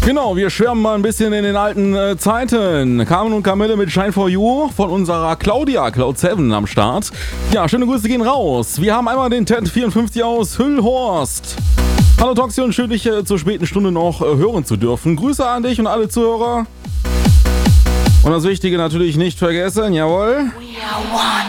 Genau, wir schwärmen mal ein bisschen in den alten Zeiten. Carmen und Kamille mit Shine For You von unserer Claudia, Cloud7 am Start. Ja, schöne Grüße gehen raus. Wir haben einmal den Ted 54 aus Hüllhorst. Hallo Toxion, schön dich zur späten Stunde noch hören zu dürfen. Grüße an dich und alle Zuhörer. Und das Wichtige natürlich nicht vergessen, jawohl. We are one.